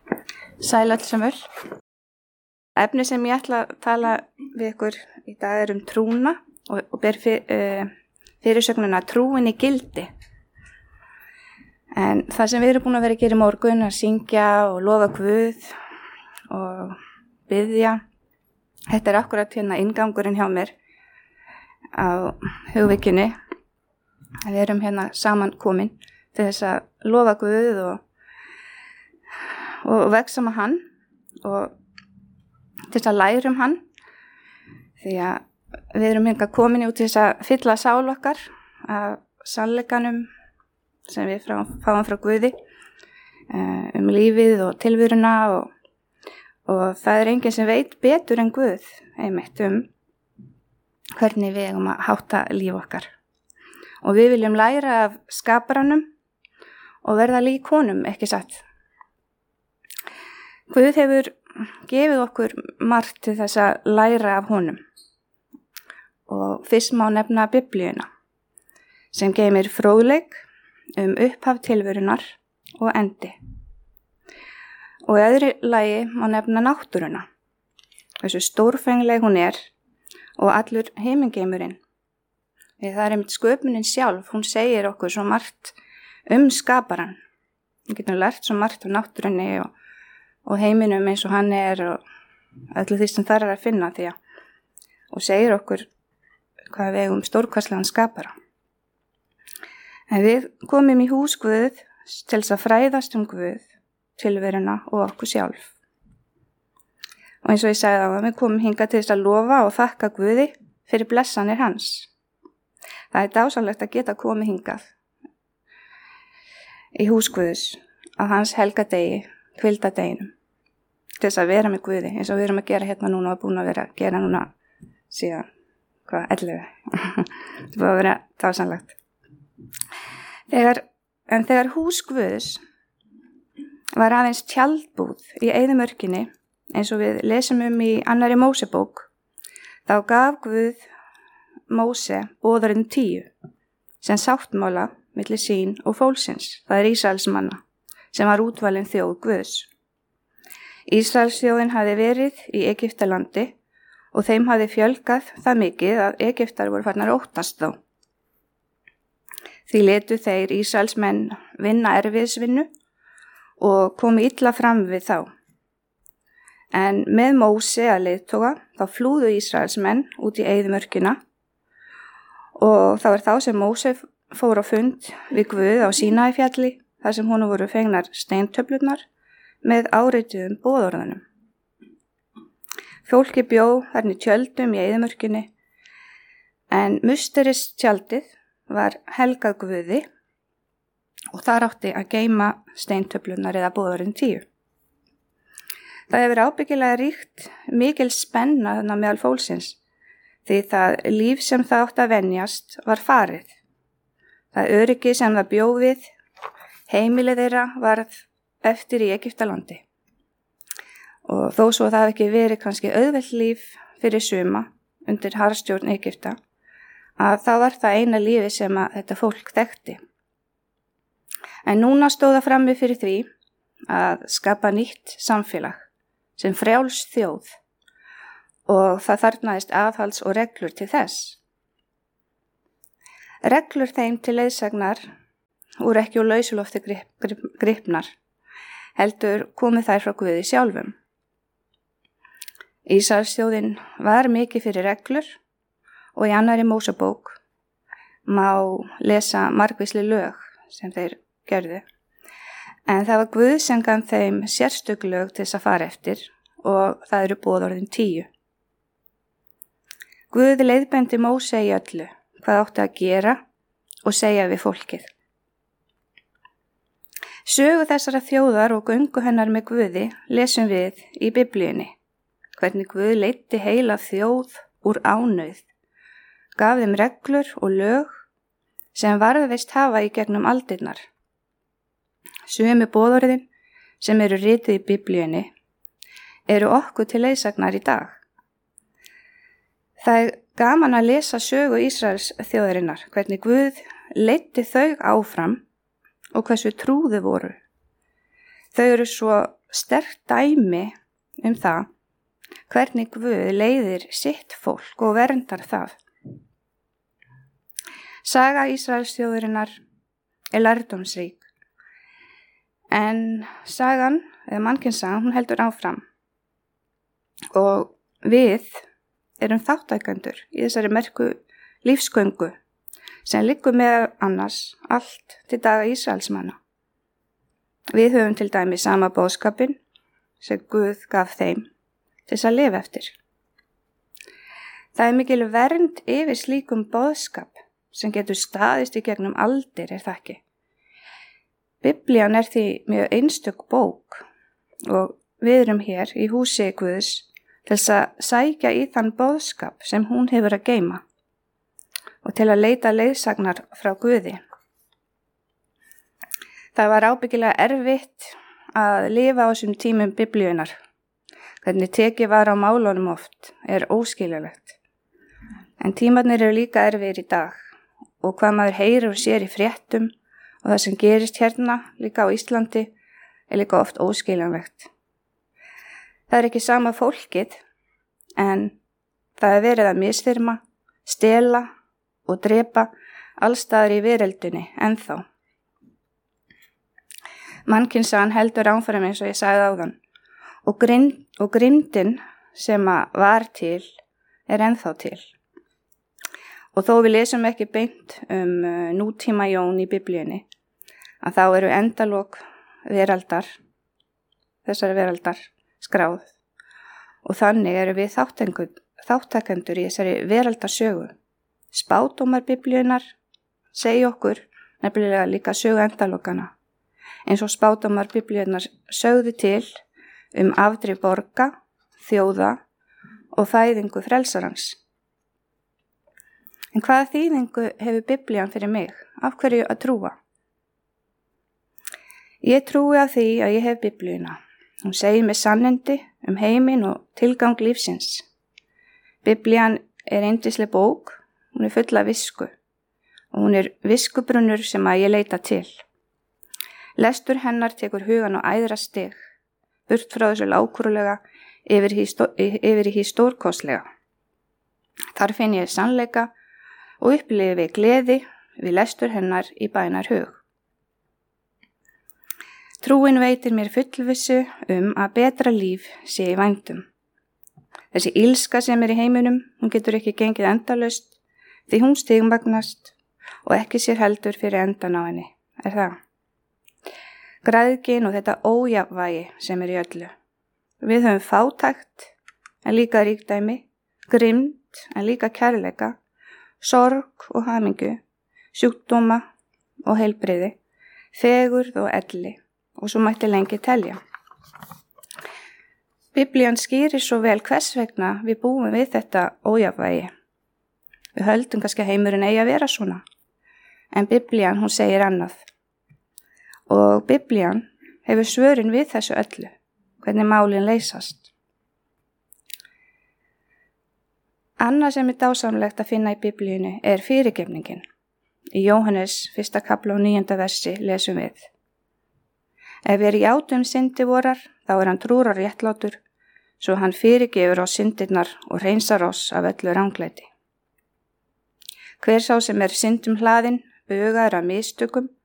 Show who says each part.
Speaker 1: Sæl öllsömmur. Efni sem ég ætla að tala við ykkur í dag trúna og ber fyrirsögnina trúin í gildi. En það sem við erum búin að vera að gera í morgun að syngja og lofa Guð og biðja. Þetta akkurat inngangurinn hjá mér á hugvikinu. Við erum saman komin til þess að lofa Guð og vexa með hann og til þess að læra hann því að við erum komin út til þess að fylla sál okkar af sannleikanum sem við fáum frá Guði lífið og tilveruna og það enginn sem veit betur en Guð einmitt hvernig við eigum að hátta líf okkar og við viljum læra af skaparanum og verða lík honum, ekki satt. Guð hefur gefið okkur margt til þess að læra af honum og fyrst má nefna Biblíuna sem geymir fróðleik upphaf tilverunar og endi. Og í öðru lagi má nefna náttúruna, hversu stórfengleg hún og allur heimingeimurinn. Það einmitt sköpunin sjálf, hún segir okkur svo margt skaparan. Við getum lært svo margt af náttúrunni og heiminum eins og hann og öllu því sem þar að finna og segir okkur hvað við eigum stórkostlegan skapara. En við komum í hús Guð til þess að fræðast Guð, tilveruna og okkur sjálf. Og eins og ég sagði að við komum hingað til þess að lofa og þakka Guði fyrir blessanir hans. Það dásamlegt að geta komið hingað í hús Guðs á hans helgadegi, hvildadeginum, til þess að vera með Guði, eins og við erum að gera núna og búin að vera að gera núna síðan, 11. Það búið að vera dásamlegt. Þegar hús Guðs var aðeins tjaldbúð í eyðimörkinni, eins og við lesum í 2. Mósebók, þá gaf Guð Móse boðarinn 10 sem sáttmála milli sín og fólksins, það Ísraelsmanna, sem var útvalin þjóð Guðs. Ísraelsþjóðin hafði verið í Egyptalandi og þeim hafði fjölgað það mikið að Egyptar voru farnar að óttast þá. Því létu þeir Ísraelsmenn vinna erfiðisvinnu og komu illa fram við þá. En með Móse að leiðtoga þá flúðu Ísraelsmenn út í eyðimörkina og það var þá sem Móse fór á fund við Guð á Sínaífjalli þar sem honum voru fengnar steintöflurnar með árituðum boðorðunum. Fólki bjó þarna í tjöldum í eyðimörkinni en musteristjaldið var helgað Guði og þar átti að geyma steintöflurnar eða boðorðin 10. Það hefur ábyggilega ríkt mikil spenna þarna meðal fólksins því það líf sem það átti að venjast var farið. Það öryggi sem það bjó við, heimilið þeirra varð eftir í Egyptalandi. Og þó svo það hafi ekki verið kannski auðvelt líf fyrir suma undir harðstjórn Egypta, að það var það eina lífi sem að þetta fólk þekkti. En núna stóð það frammi fyrir því að skapa nýtt samfélag sem frjáls þjóð og það þarfnaðist aðhalds og reglur til þess. Reglur þeim til leiðsagnar voru ekki úr lausulofti gripnar, heldur komu þær frá Guði sjálfum. Ísraelsþjóðin var mikið fyrir reglur og í 2. Mósebók má lesa margvísleg lög sem þeir gerðu. En það var Guð sem gaf þeim sérstök lög til þess að fara eftir og það eru boðorðin 10. Guð leiðbeindi Móse í öllu hvað átti að gera og segja við fólkið. Sögu þessara þjóðar og göngu hennar með Guði lesum við í Biblíunni, hvernig Guð leiddi heila þjóð úr ánauð, gaf þeim reglur og lög sem varðveist hafa í gegnum aldirnar. Sömu boðorðin sem eru rituð í Biblíunni eru okkur til leiðsagnar í dag. Það gaman að lesa sögu Ísraels þjóðarinnar, hvernig Guð leiddi þau áfram og hversu trúðu voru. Þau eru svo sterkt dæmi það hvernig Guð leiðir sitt fólk og verndar það. Saga Ísraelsþjóðarinnar er lærdómsrík, en sagan, eða mannkynssagan, hún heldur áfram og við erum þáttækendur í þessari merku lífsgöngu sem liggur með annars allt til daga Ísraelsmanna. Við höfum til dæmi sama boðskapinn sem Guð gaf þeim til þess að lifa eftir. Það er mikil vernd yfir slíkum boðskap sem getur staðist í gegnum aldir, er það ekki? Biblían er því mjög einstök bók og við erum hér í húsi Guðs til þess að sækja í þann boðskap sem hún hefur að geyma og til að leita leiðsagnar frá Guði. Það var ábyggilega erfitt að lifa á þessum tímum Biblíunar. Hvernig tekið var á málunum oft er óskiljulegt. En tímarnir eru líka erfiðir í dag og hvað maður heyrir og sér í fréttum og það sem gerist hérna líka á Íslandi er líka oft óskiljanlegt. Það er ekki sama fólkið en það er verið að misþyrma, stela og drepa allstaðar í veröldinni ennþá. Mannkynssagan heldur áfram eins og ég sagði áðan og grimmdin sem var til er ennþá til. Og þó við lesum ekki beint nútíma Jón í Biblíunni, að þá eru endalok veraldar, þessari veraldar skráð og þannig eru við þáttakendur í þessari veraldarsögu. Spádómar Biblíunnar segja okkur nefnilega líka sögu endalokana, eins og spádómar Biblíunnar sögðu til afdrif borga, þjóða og fæðingu frelsarans. En hvaða þýðingu hefur Biblían fyrir mig? Af hverju að trúa? Ég trúi að því að ég hef Biblíuna. Hún segir mér sannindi heiminn og tilgang lífsins. Biblían er yndisleg bók, hún er full af visku og hún er viskubrunnur sem að ég leita til. Lestur hennar tekur hugan og æðra stig, burt frá þessu lágkúrulega yfir í stórkostlega. Þar finn ég sannleika og upplifi gleði við lestur hennar í bænar hug. Trúin veitir mér fullvissu að betra líf sé í vændum. Þessi ilska sem er í heiminum, hún getur ekki gengið endalaust því hún stigmagnast og ekki sér heldur fyrir endan á henni, er það? Græðgin og þetta ójafnvægi sem er í öllu. Við höfum fátækt en líka ríkdæmi, grimmd en líka kærleika, sorg og hamingju, sjúkdóma og heilbrigði, fegurð og elli og svo mætti lengi telja. Biblían skýrir svo vel hvers vegna við búum við þetta ójafnvægi. Við höldum kannski að heimurinn eigi að vera svona, en Biblían hún segir annað. Og Biblían hefur svörin við þessu öllu, hvernig málin leysast. Annað sem er dásamlegt að finna í Biblíunni er fyrirgefningin. Í Jóhannes 1. kafla og 9. versi lesum við. Ef við játum syndir vorar, þá er hann trúr og réttlátur, svo hann fyrirgefur oss syndirnar og hreinsar oss af öllu ranglæti. Hver sá sem er syndum hlaðinn, bugaður af mistökum